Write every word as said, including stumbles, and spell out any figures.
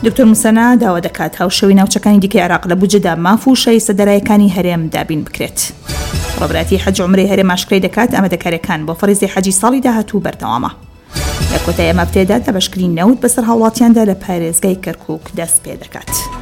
دکتۆر موسەنا داوا دەکات هاوشێوەی ناوچەکانی دیکەی عێراق لە بودجەدا ماف و شایستە دەرایەکانی هەرێم دابین بکرێت. ڕۆبەراتی حەج و عومرەی هەرێم ئاشکرای دەکات ئامادەکاریەکان بۆ فەرزی حەجی ساڵی داهاتوو بەردەوامە. لە کۆتایی ئەم هەفتەیەدا دابەشکردنی نەوت بەسەر هاوڵاتیاندا لە پارێزگای کەرکووک دەست پێ دەکات.